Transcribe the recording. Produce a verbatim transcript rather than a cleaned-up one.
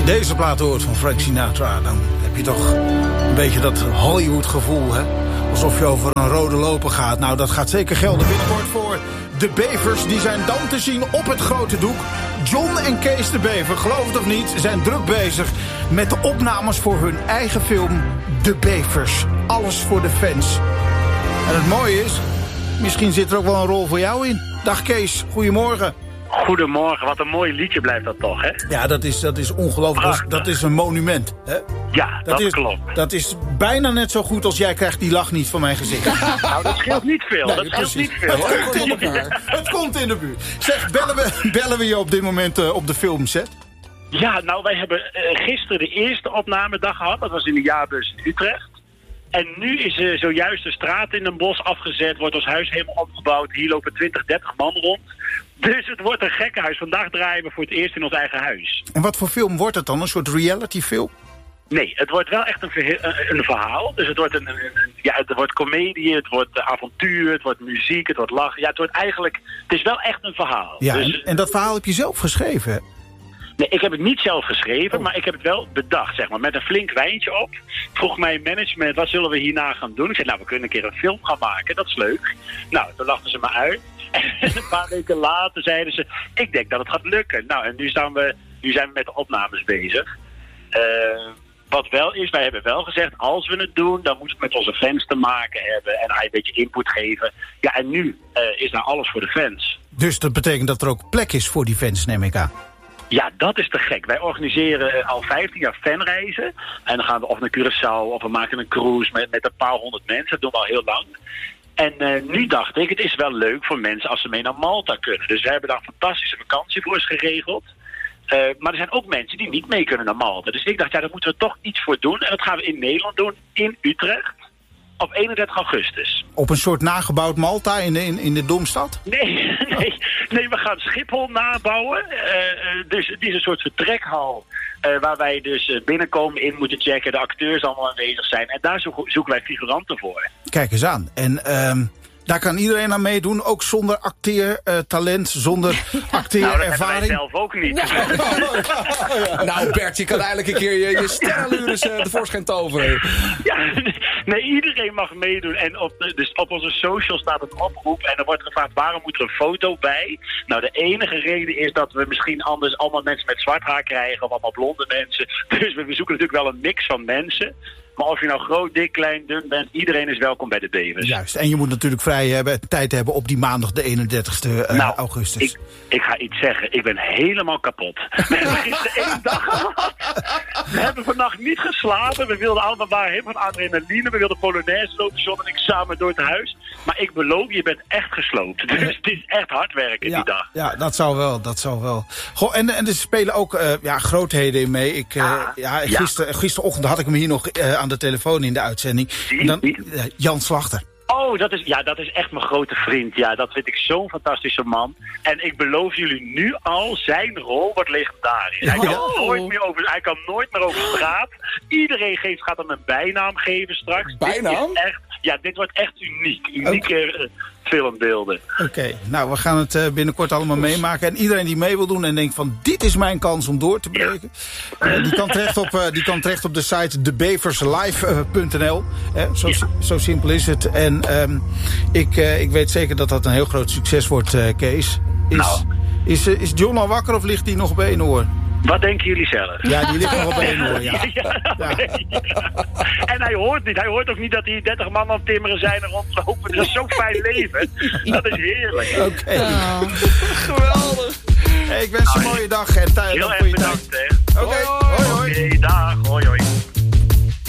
deze plaat hoort van Frank Sinatra, dan heb je toch een beetje dat Hollywood gevoel, hè? Alsof je over een rode loper gaat. Nou, dat gaat zeker gelden binnenkort voor de Bevers. Die zijn dan te zien op het grote doek. John en Kees de Bever, geloof het of niet, zijn druk bezig met de opnames voor hun eigen film De Bevers. Alles voor de fans. En het mooie is, misschien zit er ook wel een rol voor jou in. Dag Kees, goedemorgen. Goedemorgen, wat een mooi liedje blijft dat toch, hè? Ja, dat is, dat is ongelooflijk. Dat is, dat is een monument, hè? Ja, dat, dat is, klopt. Dat is bijna net zo goed als jij krijgt die lach niet van mijn gezicht. Nou, dat scheelt niet veel. Nee, dat scheelt precies. niet veel. Het komt in de buurt. Het komt in de buurt. Zeg, bellen we, bellen we je op dit moment uh, op de filmset? Ja, nou, wij hebben uh, gisteren de eerste opnamedag gehad. Dat was in de jaarbeurs in Utrecht. En nu is er uh, zojuist de straat in een bos afgezet, wordt ons huis helemaal opgebouwd. Hier lopen twintig, dertig man rond. Dus het wordt een gekkenhuis. Vandaag draaien we voor het eerst in ons eigen huis. En wat voor film wordt het dan? Een soort reality film? Nee, het wordt wel echt een, verhe- een verhaal. Dus het wordt, een, een, een, ja, het wordt komedie, het wordt avontuur, het wordt muziek, het wordt lachen. Ja, het wordt eigenlijk... Het is wel echt een verhaal. Ja, dus, en, en dat verhaal heb je zelf geschreven? Nee, ik heb het niet zelf geschreven, oh. maar ik heb het wel bedacht, zeg maar. Met een flink wijntje op. Vroeg mijn management, wat zullen we hierna gaan doen? Ik zei, nou, we kunnen een keer een film gaan maken. Dat is leuk. Nou, toen lachten ze me uit. En een paar weken later zeiden ze, ik denk dat het gaat lukken. Nou, en nu, staan we, nu zijn we met de opnames bezig. Uh, wat wel is, wij hebben wel gezegd, als we het doen, dan moet het met onze fans te maken hebben. En hij een beetje input geven. Ja, en nu uh, is nou alles voor de fans. Dus dat betekent dat er ook plek is voor die fans, neem ik aan. Ja, dat is te gek. Wij organiseren al vijftien jaar fanreizen. En dan gaan we of naar Curaçao of we maken een cruise met, met een paar honderd mensen. Dat doen we al heel lang. En uh, nu dacht ik, het is wel leuk voor mensen als ze mee naar Malta kunnen. Dus we hebben daar een fantastische vakantie voor ons geregeld. Uh, maar er zijn ook mensen die niet mee kunnen naar Malta. Dus ik dacht, ja, daar moeten we toch iets voor doen. En dat gaan we in Nederland doen, in Utrecht. Op eenendertig augustus. Op een soort nagebouwd Malta in de, in, in de Domstad? Nee, nee, nee, we gaan Schiphol nabouwen. Uh, uh, dus het is een soort vertrekhal uh, waar wij dus uh, binnenkomen, in moeten checken, de acteurs allemaal aanwezig zijn. En daar zo- zoeken wij figuranten voor. Kijk eens aan. En um, daar kan iedereen aan meedoen, ook zonder acteertalent, uh, zonder acteerervaring. Nou, dat hebben wij zelf ook niet. Ja. Nou Bert, je kan eigenlijk een keer je, je sterrenlures uh, tevoorschijn toveren. Ja, nee, iedereen mag meedoen. En op, de, dus op onze social staat een oproep. En er wordt gevraagd, waarom moet er een foto bij? Nou, de enige reden is dat we misschien anders allemaal mensen met zwart haar krijgen. Of allemaal blonde mensen. Dus we, we zoeken natuurlijk wel een mix van mensen. Maar of je nou groot, dik, klein, dun bent, iedereen is welkom bij de Bevers. Juist, en je moet natuurlijk vrij hebben, tijd hebben op die maandag de eenendertigste uh, nou, augustus. Ik, ik ga iets zeggen, ik ben helemaal kapot. We hebben gisteren één dag gehad. We hebben vannacht niet geslapen. We wilden allemaal waar heen van adrenaline. We wilden Polonaise lopen, John en ik samen door het huis. Maar ik beloof, je bent echt gesloopt. Dus het is echt hard werken ja, die dag. Ja, dat zou wel, dat zou wel. Goh, en, en er spelen ook uh, ja, grootheden in mee. Ik, uh, ah, ja, ja. gister, gisterochtend had ik hem hier nog uh, aan de telefoon in de uitzending. En dan, uh, Jan Slachter. Oh, dat is, ja, dat is echt mijn grote vriend. Ja, dat vind ik zo'n fantastische man. En ik beloof jullie nu al, zijn rol wordt legendarisch. Hij kan, Oh. nooit, meer over, hij kan nooit meer over straat. Iedereen geeft, gaat hem een bijnaam geven straks. Bijnaam? Dit is echt, ja, dit wordt echt uniek. Unieke okay. uh, filmbeelden. Oké, okay. Nou, we gaan het uh, binnenkort allemaal meemaken. En iedereen die mee wil doen en denkt van, dit is mijn kans om door te breken. Ja. Uh, die, kan terecht op, uh, die kan terecht op de site de bevers live punt n l. Eh, zo, ja. zo simpel is het. En um, ik, uh, ik weet zeker dat dat een heel groot succes wordt, uh, Kees. Is, nou. is, uh, is John al wakker of ligt hij nog op één oor? Wat denken jullie zelf? Ja, die ligt nog op één oor, ja. ja, ja. Okay, ja. En hij hoort niet. Hij hoort ook niet dat die dertig man aan het timmeren zijn en rondlopen. Dat is zo'n fijn leven. Dat is heerlijk. Oké. Okay. Ja. Geweldig. Hey, ik wens je een mooie dag en tijd. Heel erg bedankt, hè. Oké, okay. Hoi, hoi. Oké, dag. Hoi, hoi.